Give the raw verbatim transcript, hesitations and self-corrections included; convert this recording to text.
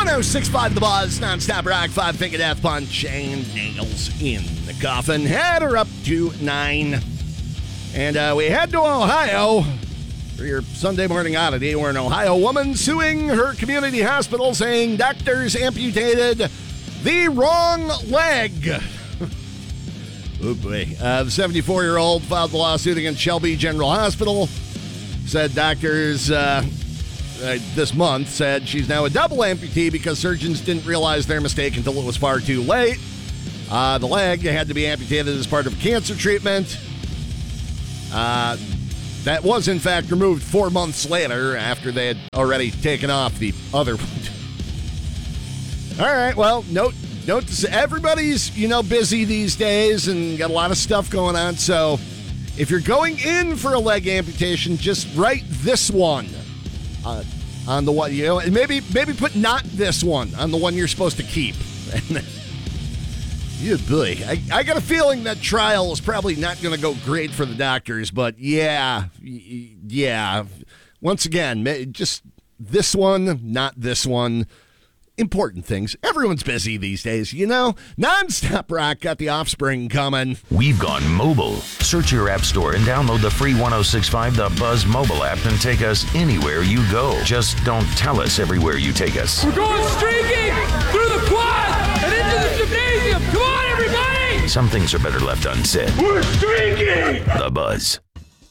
oh six point five The Buzz, nonstop rock, five finger death punch, and nails in the coffin. Head her up to nine. And uh, we head to Ohio for your Sunday morning oddity, where an Ohio woman suing her community hospital saying doctors amputated the wrong leg. Oh, boy. Uh, the seventy-four-year-old filed the lawsuit against Shelby General Hospital. Said doctors uh, uh, this month said she's now a double amputee because surgeons didn't realize their mistake until it was far too late. Uh, the leg had to be amputated as part of cancer treatment. Uh, that was, in fact, removed four months later after they had already taken off the other one. All right, well, note. Note to say, everybody's, you know, busy these days and got a lot of stuff going on. So if you're going in for a leg amputation, just write this one uh, on the one, you know, and maybe maybe put not this one on the one you're supposed to keep. Yeah, boy. I, I got a feeling that trial is probably not going to go great for the doctors, but yeah, yeah. Once again, just this one, not this one. Important things. Everyone's busy these days, you know? Nonstop Rock got the Offspring coming. We've gone mobile. Search your app store and download the free ten sixty-five The Buzz mobile app and take us anywhere you go. Just don't tell us everywhere you take us. We're going streaking through the quad and into the gymnasium. Come on, everybody! Some things are better left unsaid. We're streaking! The Buzz.